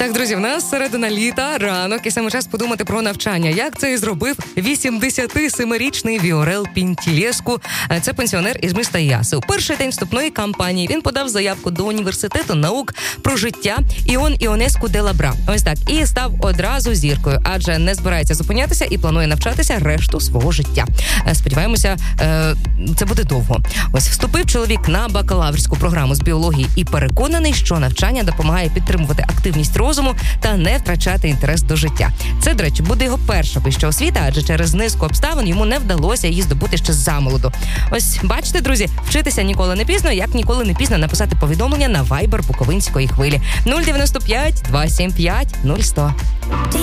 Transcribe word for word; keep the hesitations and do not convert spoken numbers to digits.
Так, друзі, в нас середина літа, ранок, і саме час подумати про навчання. Як це і зробив вісімдесятисемирічний Віорел Пінтілєску. Це пенсіонер із міста Яси. У перший день вступної кампанії він подав заявку до університету наук про життя Іон Іонеску де Лабра. Ось так. І став одразу зіркою, адже не збирається зупинятися і планує навчатися решту свого життя. Сподіваємося, це буде довго. Ось вступив чоловік на бакалаврську програму з біології і переконаний, що навчання допомагає підтримувати активність розуму та не втрачати інтерес до життя. Це, до речі, буде його перша вища освіта, адже через низку обставин йому не вдалося її здобути ще замолоду. Ось, бачите, друзі, вчитися ніколи не пізно, як ніколи не пізно написати повідомлення на Viber Буковинської хвилі нуль дев'яносто п'ять двісті сімдесят п'ять нуль сто.